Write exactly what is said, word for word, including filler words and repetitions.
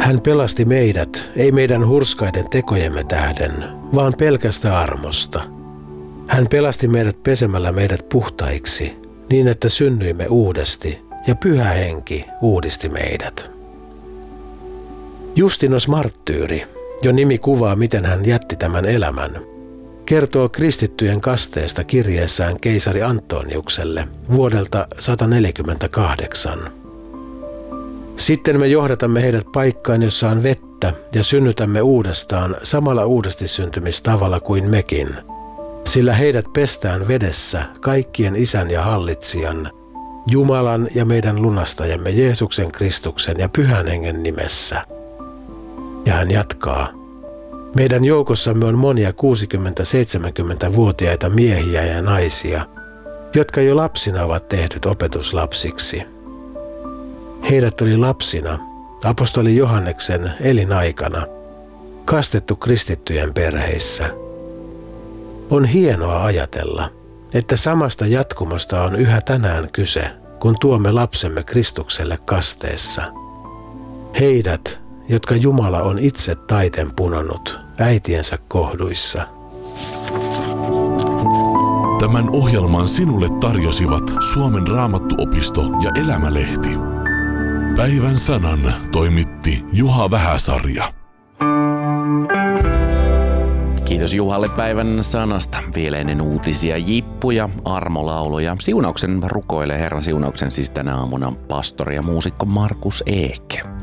Hän pelasti meidät, ei meidän hurskaiden tekojemme tähden, vaan pelkästä armosta. Hän pelasti meidät pesemällä meidät puhtaiksi, niin että synnyimme uudesti, ja Pyhä Henki uudisti meidät. Justinos Marttyyri, jo nimi kuvaa miten hän jätti tämän elämän, kertoo kristittyjen kasteesta kirjeessään keisari Antoniukselle vuodelta sata neljäkymmentäkahdeksan. Sitten me johdatamme heidät paikkaan, jossa on vettä, ja synnytämme uudestaan samalla uudesti syntymistavalla kuin mekin, sillä heidät pestään vedessä kaikkien Isän ja Hallitsijan, Jumalan ja meidän lunastajamme Jeesuksen Kristuksen ja Pyhän Hengen nimessä. Ja hän jatkaa. Meidän joukossamme on monia kuusikymmentä-seitsemänkymmentävuotiaita miehiä ja naisia, jotka jo lapsina ovat tehdyt opetuslapsiksi. Heidät oli lapsina, apostoli Johanneksen elinaikana, kastettu kristittyjen perheissä. On hienoa ajatella, että samasta jatkumosta on yhä tänään kyse, kun tuomme lapsemme Kristukselle kasteessa. Heidät, jotka Jumala on itse taiten punonut äitiensä kohduissa. Tämän ohjelman sinulle tarjosivat Suomen Raamattuopisto ja Elämälehti. Päivän sanan toimitti Juha Vähäsarja. Kiitos Juhalle päivän sanasta. Vielä ennen uutisia jippuja, armolauloja. Siunauksen rukoilee Herran siunauksen siis tänä aamuna pastori ja muusikko Markus Eek.